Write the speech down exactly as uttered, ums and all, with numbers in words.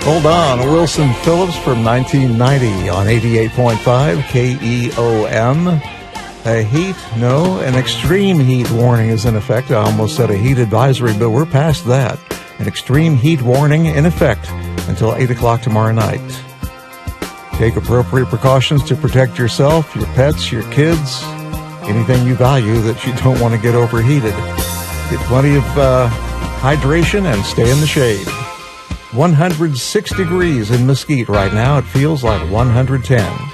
Hold on, Wilson Phillips from nineteen ninety on eighty-eight point five K E O M. A heat, no, an extreme heat warning is in effect. I almost said a heat advisory, but we're past that. An extreme heat warning in effect until eight o'clock tomorrow night. Take appropriate precautions to protect yourself, your pets, your kids, anything you value that you don't want to get overheated. Get plenty of uh, hydration and stay in the shade. one hundred six degrees in Mesquite right now. It feels like one hundred ten.